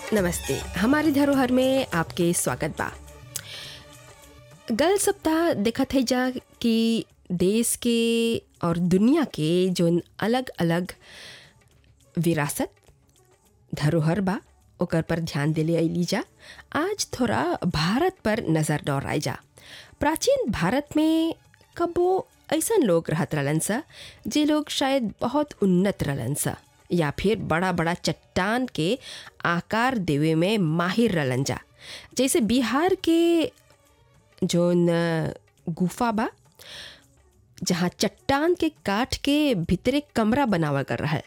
नमस्ते। हमारी धरोहर में आपके स्वागत बा। गल सप्ताह देखत है जा कि देश के और दुनिया के जोन अलग अलग विरासत धरोहर बा ओकर पर ध्यान देले अइली जा। आज थोड़ा भारत पर नज़र दौड़ाई जा। प्राचीन भारत में कबो ऐसन लोग रहत रहलन सा जे लोग शायद बहुत उन्नत रहलन सा या फिर बड़ा बड़ा चट्टान के आकार देवे में माहिर रहलन जा। जैसे बिहार के जोन गुफा बा जहाँ चट्टान के काट के भीतरे कमरा बनावा कर रहा है।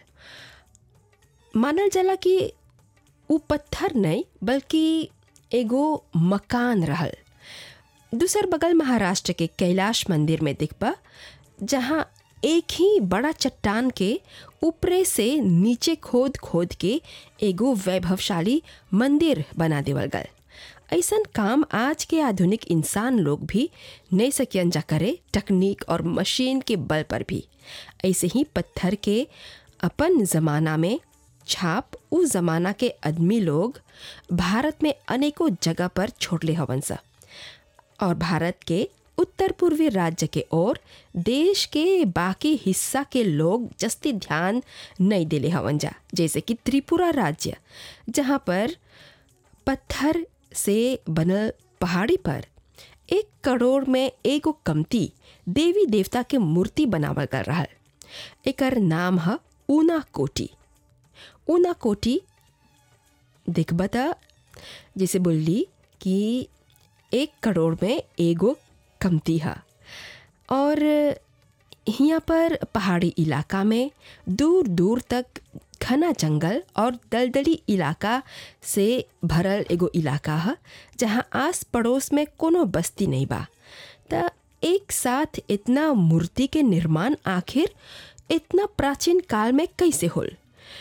मानल जाला कि वो पत्थर नहीं बल्कि एगो मकान रहल। दूसर बगल महाराष्ट्र के कैलाश मंदिर में दिखबा जहाँ एक ही बड़ा चट्टान के ऊपरे से नीचे खोद खोद के एगो वैभवशाली मंदिर बना देवल गल। ऐसन काम आज के आधुनिक इंसान लोग भी नहीं सकियन जा करे, तकनीक और मशीन के बल पर भी। ऐसे ही पत्थर के अपन ज़माना में छाप उस ज़माना के आदमी लोग भारत में अनेकों जगह पर छोड़ले हवन सा और भारत के उत्तर पूर्वी राज्य के ओर देश के बाकी हिस्सा के लोग जस्ती ध्यान नहीं देले हवन जा। जैसे कि त्रिपुरा राज्य जहाँ पर पत्थर से बनल पहाड़ी पर 1 करोड़ में एगो कमती देवी देवता के मूर्ति बनावल कर रहा। एकर नाम है ऊनाकोटी। ऊनाकोटी देखबा त जैसे बोली कि 1 करोड़ में एगो कमती है और यहाँ पर पहाड़ी इलाका में दूर दूर तक घना जंगल और दलदली इलाका से भरल एगो इलाका है जहाँ आस पड़ोस में कोनो बस्ती नहीं बा। त एक साथ इतना मूर्ति के निर्माण आखिर इतना प्राचीन काल में कैसे होल?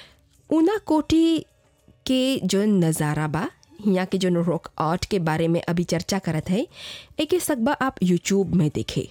ऊनाकोटी के जो नज़ारा बा यहाँ के जो रॉक आर्ट के बारे में अभी चर्चा करत है, एक सकबा आप यूट्यूब में देखे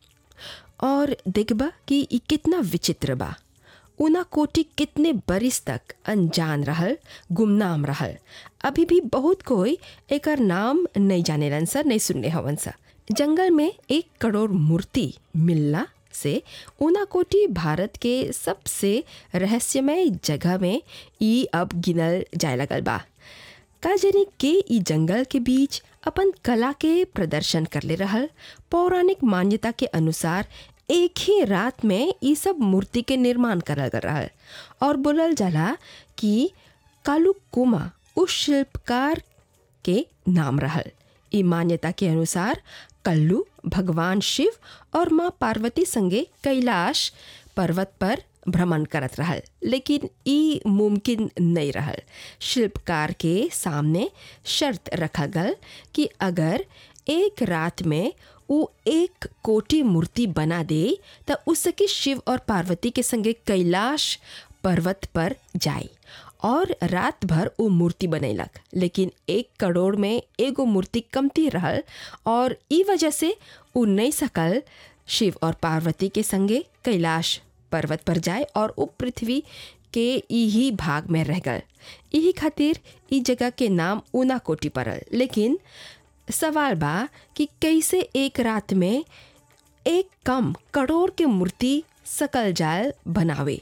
और देखबा कि ये कितना विचित्र बा। ऊनाकोटी कितने बरिस तक अनजान रहल, गुमनाम रहल। अभी भी बहुत कोई एकर नाम नहीं जानेलन सा, नहीं सुनने हवन सा। जंगल में 1 करोड़ मूर्ति मिलना से ऊनाकोटी भारत के सबसे रहस्यमय जगह में ई अब गिनल जाए लगल बा। का जानी के ई जंगल के बीच अपन कला के प्रदर्शन कर ले रहल। पौराणिक मान्यता के अनुसार एक ही रात में ई सब मूर्ति के निर्माण करल गल रहल और बोलल जाला कि कालुकुमा उस शिल्पकार के नाम रहल। ई मान्यता के अनुसार कल्लू भगवान शिव और माँ पार्वती संगे कैलाश पर्वत पर भ्रमण करत रहल, लेकिन ई मुमकिन नहीं रहल। शिल्पकार के सामने शर्त रखा गल कि अगर एक रात में वो 1 कोटी मूर्ति बना दे तो उसके शिव और पार्वती के संगे कैलाश पर्वत पर जाए और रात भर वो मूर्ति बनैलक। लेकिन 1 करोड़ में एगो मूर्ति कमती रहल और ई वजह से वो नहीं सकल शिव और पार्वती के संगे कैलाश पर्वत पर जाए और वो पृथ्वी के यही भाग में रह गए। यही खातिर ई जगह के नाम ऊनाकोटी पड़ल। लेकिन सवाल बा कि कैसे एक रात में 1 करोड़ के मूर्ति सकल जाल बनावे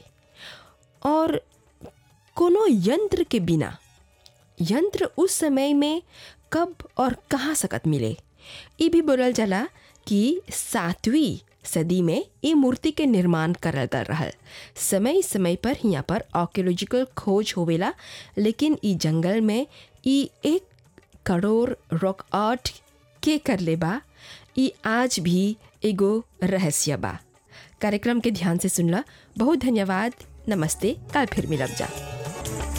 और कोनो यंत्र के बिना। यंत्र उस समय में कब और कहाँ सकत मिले? ये भी बोलल जाला कि 7वीं सदी में ये मूर्ति के निर्माण करल गल रहल। समय समय पर यहाँ पर आर्कियोलॉजिकल खोज होवेला, लेकिन ई जंगल में ई 1 करोड़ रॉक आर्ट के कर ले बा ई आज भी एगो रहस्य बा। कार्यक्रम के ध्यान से सुनला बहुत धन्यवाद। नमस्ते, कल फिर मिलब जा।